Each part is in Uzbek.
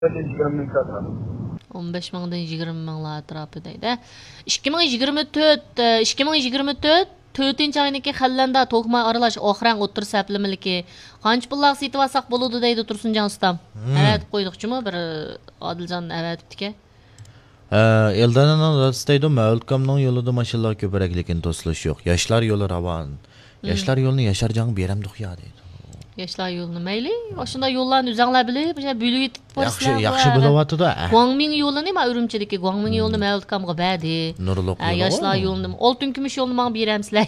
15 mingdan 20 minglar atrofida. 2024 4-chi oyniki xallanda to'qma aralash oxirang o'ttir saplimiliki qancha pullar setib olsak bo'ladi deydi Tursunjon ustam. Avat qo'ydiqchimi bir Odiljon avatibdiki. Eldan'ın rastaydı Mevlkam'ın yolunda maşallah köperek lekin toslaş yok. Yaşlar yolu ravan. Yaşlar yolunu yaşarcan bir yerem ya deydi. Yaşlar yolunu meyli. Aslında yollarını üzerler bile bülü yetip polisler. Yaxşı bilavatı da. Guangming yolunu ma Ürümçideki Guangming yolunu Mevlkam'a badi. Nuruluk yolu. Yaşlar yolunu. Altın Gümüş yolunu bana bir yeremsizler.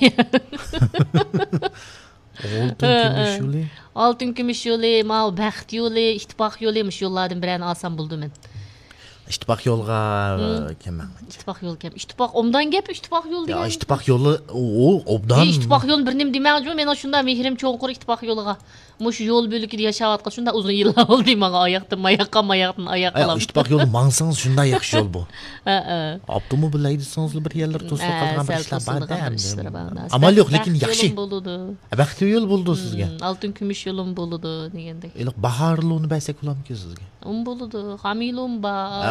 Altın Gümüş yolu. Altın Gümüş yolu, ma Baxt yolu, İttifak yoluymuş yollardan birini alsam buldum ben. İttifak yolga kemen. İttifak yolu kem. İttifak omdan gep İttifak yolu diye. Ya İttifak yolu o obdan. İttifak yolu birnim demeyeceğim. Ben şunda mehrim çoğunkur İttifak yoluga. Muş yol bölükü yaşavatqa şunda uzun yıllar oldu bana ayaktan ayaklam. İttifak yolu mansanız şunda yaxşı yol bu. Abdumu bileydisiniz bir yerler to'sib qolgan bir ishlar bor. Amal yo'q lekin yaxshi. Baxtli yo'l bo'ldi sizga. Altın Gümüş yolum bo'ldi degandek. Iliq baharluni baysak bo'lamki sizga. Bo'ldi. Hamilum bor.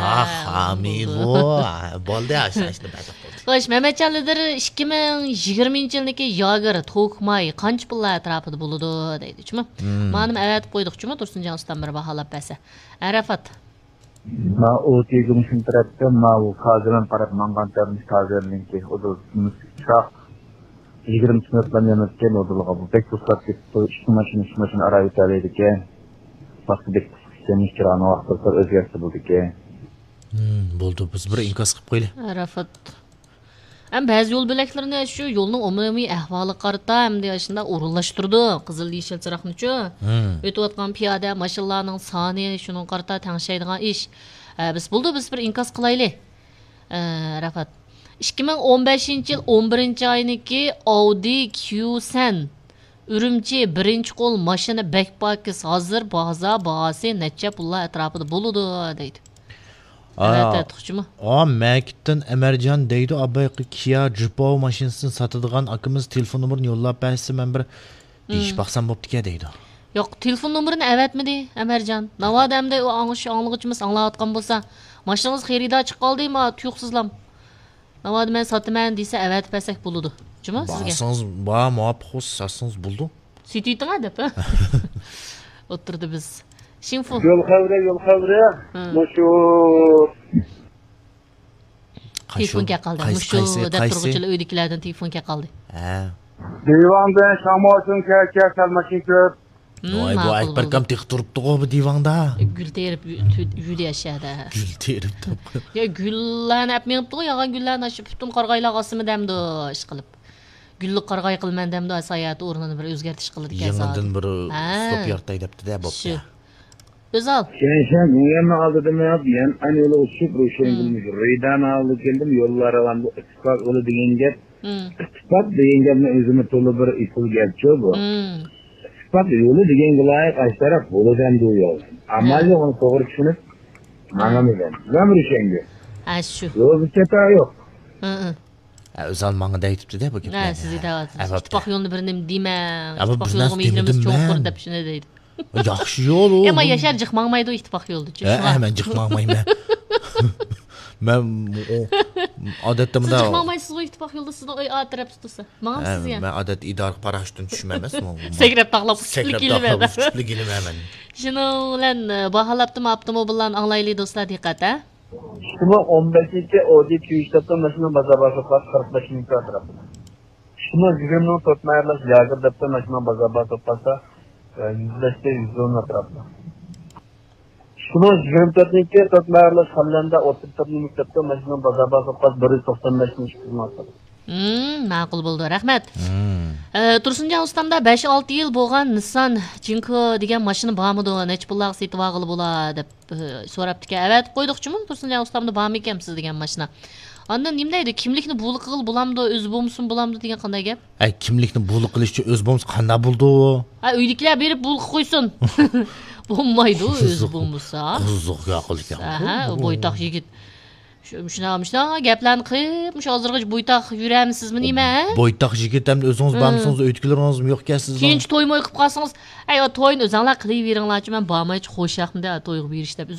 Hamilu. Bo'ldi ashashni baysak bo'ldi. Xo'sh, Mehmetcanlidir 2020-yilniki yog'ir to'qmay qancha pullar atrofida bo'ladi deydi-chimi? Ma'lum avatib qo'ydiqchimi Tursunjon ustam bir baholab bersa. Arafat. Ma o tegimishim tarafda ma u hozirdan qarab mangan tarmish hozirninki o'zi chiroq 20 minutdan emasken o'dilga bu pek to'xtab ketdi. Ikki mashina ara o'tar ekan. Vaqtida semiz kirani vaqtda o'zgarsa bo'ldi ekan. Bo'ldi biz bir inkos qilib qo'yaylik. Arafat. Ba'zi yo'l bo'laklarni shu yo'lning umumiy ahvoli qarata hamda shunda o'rinlashtirdi. Qizil yeshil chiroqni-chu. O'tayotgan piyoda mashinalarning soni shuning qarata tangshaydigan ish. Biz bir inkos qilaylik. Arafat. 2015-yil 11-oyniki Audi Q7 Ürümçi birinchi qo'l mashina backpackis hozir bahasi necha pullar atrofida bo'ladi deydi. Evet, tuxchimi? Mekitdan Emerjan deydi, abay Kia Jupo mashinasini sotadigan akamiz telefon nomerini yo'llab bersa, men bir deyish baxsam bo'pti-ku deydi. Yo'q, telefon nomerini avatmidi Emerjan. Navadamda o anglag'uchimiz anglayotgan bo'lsa, mashinangiz xaridor chiqib qoldimi, tuyuqsizlam. Navada men sotaman desa avat bersak bo'ladi. Chimi sizga? Baxsangiz, muvaffaq satsangiz bo'ldi. Sititma deb. O'tirdi biz. Shinfu. Yol xavri. Mushu. Telefonga qoldi. Mushu deb turg'uchilar uydagilardan telefonga qoldi. Divanda shamosin kaka salmashin ko'p. Voy bu Akbarkam tek turibdi-ku bu divanda. Gül terib yuli yashadi. Gül terib. Ya gullarni apmayapti-ku, yog'an gullarni shu butun qarg'aylar osimi damdi ish qilib. Gulli qarg'ay qilman damdi sayati o'rnini bir o'zgartish qildi ekan. Yangidan bir stop yartay debdi-da bo'pti. Özal. Sen uyama aldım ya ben hani öyle uçup roşenilmiş. Reydan aldı geldim yollar alan bu ispat öyle diyenge. İspat diyenge özüme tolu bir ipul gelçi bu. İspat yolu diyenge layık açtarak boludan duyuyor. Ama onu doğru düşünüp anlamıyorum. Ben roşengi. Şu. Yok bir çeta yok. Özal manga deytipti de bu gapni. Siz aytasiz. İttifoq yo'lini birini deyman. İttifoq yo'liga mehrimiz cho'nqur deb shuni deydi. Yaxshi yo'l u. Ama Yaşar jıqmaqmaydi o ittifoq yo'lda-chi. Men jıqmaqmayman. Men odatda bunda siz jıqmaqmaysiz o ittifoq yo'lda sizni oy atirib tutsa. Manga siz ya. Men odat idora paraşütdan tushmamasmi? Sakrab taqlab kuchli kelib. Kuchli kelib. Shuni bilan baholabdimi avtomobillarni anglaylik do'stlar diqqat ha. 2015-ci Audi Q7 masina bazabası 45 ming atrofida. Shuni 20 totmayarlash yagir debda masina bazabası topasa 100 atrofida. Shuni 24-ci totmayarlash xallanda 30 ming debda masina bazabası topasa 195 ming atrofida. Ma'qul bo'ldi, rahmat. Tursunjon ustamda 5-6 yil bo'lgan Nissan Jinko degan mashina bormidi? Nech pullar setib olg'ili bo'ladi deb so'rabdi-ki. Evet, qo'ydiqchimi? Tursunjon ustamda bormi ekan siz degan mashina. Ondan nima deydi? Kimlikni buliq qil bo'lamdi, o'z bo'lmsin bo'lamdi degan qanday gap? Kimlikni buliq qilish uchun o'z bo'lmsin qanday bo'ldi u? Uydagilar berib buliq qo'ysin. Bo'lmaydi, o'z bo'lmasa. Qiziq yo'qlik. Bo'ytoq yigit. Shuna gaplarni qilib, hozirgacha bo'ytaq yuramsizmi nima? Bo'ytaq yigit ham o'zingiz bormisiz, o'tkilaringiz yo'qka siz. Keyinchi to'ymoy qilib qolsangiz, to'yni o'zinglar qilaveringlarchi, men bormaychi xo'shaqmda to'yga berishda.